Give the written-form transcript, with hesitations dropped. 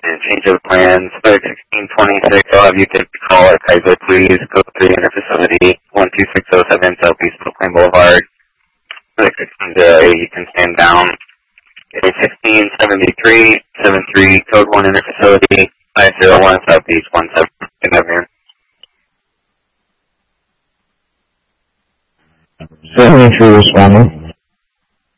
and change of plans. Flight 1626, I'll have you take the call at Kaiser, please. Code 3 enter facility, 12607 Southeast Brooklyn Boulevard. Flight 1608, you can stand down. 1673, 73, code 1 enter facility, 501 Southeast 17. Good afternoon. 73 responding.